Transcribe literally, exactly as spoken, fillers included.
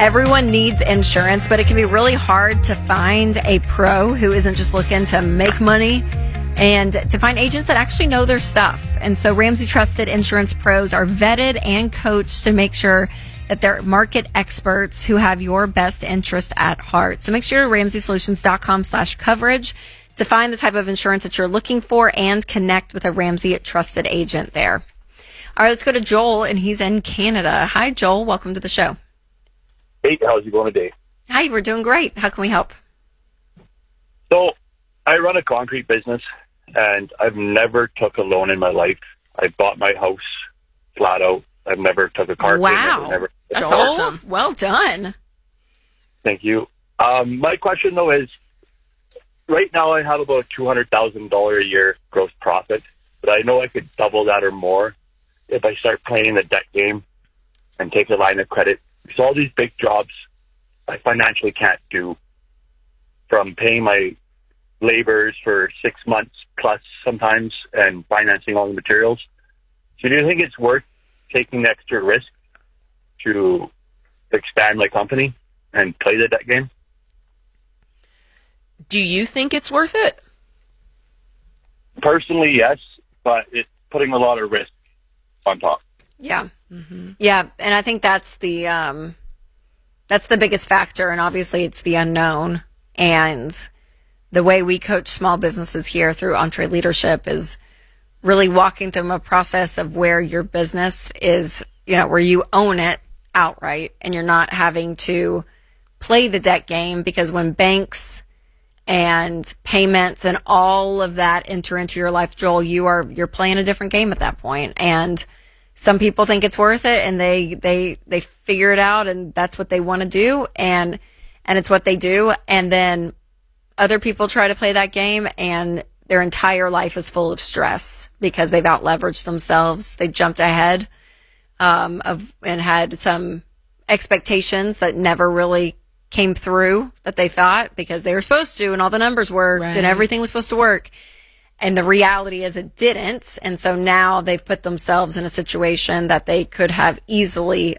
Everyone needs insurance, but it can be really hard to find a pro who isn't just looking to make money and to find agents that actually know their stuff. And so Ramsey Trusted Insurance Pros are vetted and coached to make sure that they're market experts who have your best interest at heart. So make sure to ramsey solutions dot com slash coverage to find the type of insurance that you're looking for and connect with a Ramsey Trusted agent there. All right, let's go to Joel, and he's in Canada. Hi, Joel. Welcome to the show. Hey, how's it going today? Hi, we're doing great. How can we help? So I run a concrete business, and I've never took a loan in my life. I bought my house flat out. I've never took a car wow. payment. Never. That's Joel, awesome. Well done. Thank you. Um, my question, though, is right now I have about two hundred thousand dollars a year gross profit, but I know I could double that or more if I start playing the debt game and take a line of credit. So all these big jobs I financially can't do, from paying my laborers for six months plus sometimes and financing all the materials. So do you think it's worth taking the extra risk to expand my company and play the debt game? Do you think it's worth it? Personally, yes, but it's putting a lot of risk on top. Yeah. Mm-hmm. Yeah. And I think that's the, um, that's the biggest factor. And obviously it's the unknown. And the way we coach small businesses here through Entre Leadership is really walking them a process of where your business is, you know, where you own it outright and you're not having to play the debt game, because when banks and payments and all of that enter into your life, Joel, you are, you're playing a different game at that point. And some people think it's worth it and they, they, they figure it out and that's what they want to do. And, and it's what they do. And then other people try to play that game and their entire life is full of stress because they've out leveraged themselves. They jumped ahead, um, of, and had some expectations that never really came through that they thought because they were supposed to and all the numbers worked right. and everything was supposed to work. And the reality is it didn't. And so now they've put themselves in a situation that they could have easily